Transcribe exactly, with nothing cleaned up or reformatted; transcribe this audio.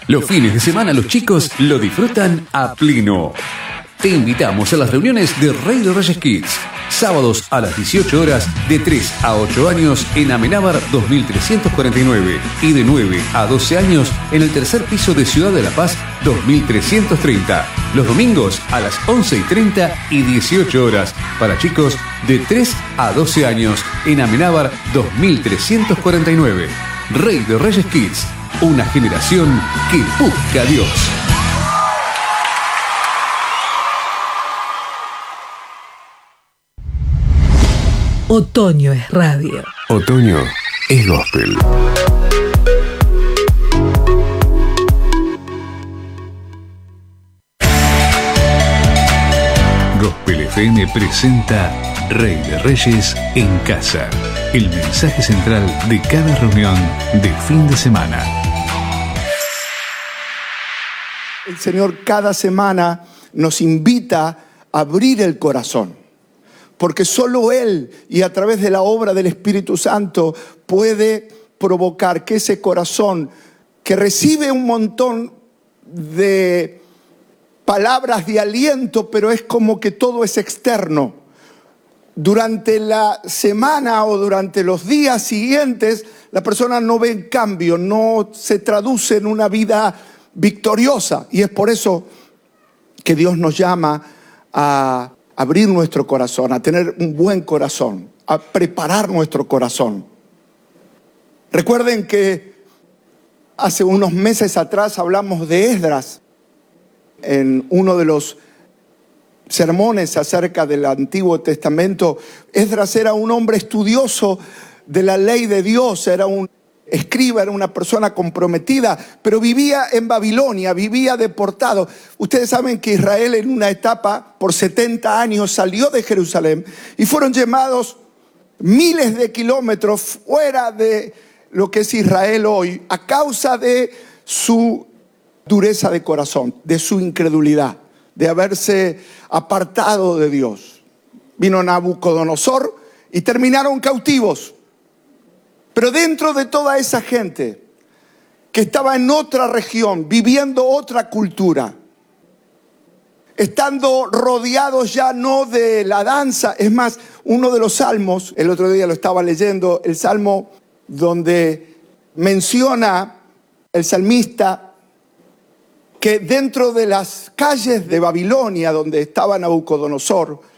Los fines de semana los chicos lo disfrutan a pleno. Te invitamos a las reuniones de Rey de Reyes Kids. Sábados a las dieciocho horas, de tres a ocho años en Amenábar dos mil trescientos cuarenta y nueve y de nueve a doce años en el tercer piso de Ciudad de la Paz dos mil trescientos treinta. Los domingos a las once y treinta y dieciocho horas para chicos de tres a doce años en Amenábar dos mil trescientos cuarenta y nueve. Rey de Reyes Kids, una generación que busca a Dios. Otoño es radio. Otoño es gospel. Gospel F M presenta Rey de Reyes en casa. El mensaje central de cada reunión de fin de semana. El Señor cada semana nos invita a abrir el corazón. Porque solo Él, y a través de la obra del Espíritu Santo, puede provocar que ese corazón que recibe un montón de palabras de aliento, pero es como que todo es externo. Durante la semana o durante los días siguientes, la persona no ve cambio, no se traduce en una vida victoriosa. Y es por eso que Dios nos llama a abrir nuestro corazón, a tener un buen corazón, a preparar nuestro corazón. Recuerden que hace unos meses atrás hablamos de Esdras en uno de los sermones acerca del Antiguo Testamento. Esdras era un hombre estudioso de la ley de Dios, era un escriba, era una persona comprometida, pero vivía en Babilonia, vivía deportado. Ustedes saben que Israel en una etapa, por setenta años, salió de Jerusalén y fueron llevados miles de kilómetros fuera de lo que es Israel hoy, a causa de su dureza de corazón, de su incredulidad, de haberse apartado de Dios. Vino Nabucodonosor y terminaron cautivos. Pero dentro de toda esa gente que estaba en otra región, viviendo otra cultura, estando rodeados ya no de la danza, es más, uno de los salmos, el otro día lo estaba leyendo, el salmo donde menciona el salmista que dentro de las calles de Babilonia, donde estaba Nabucodonosor,